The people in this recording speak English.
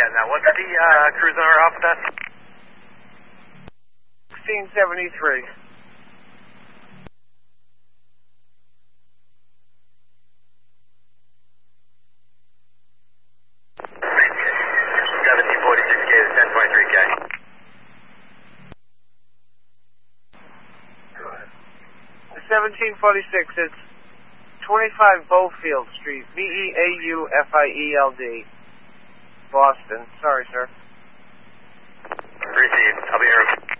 getting that. What's the cruise number off of that? 1673. $1746K to 1023K. 1746, it's 25 Beaufield Street, Beaufield, Boston. Sorry, sir. Received. I'll be here.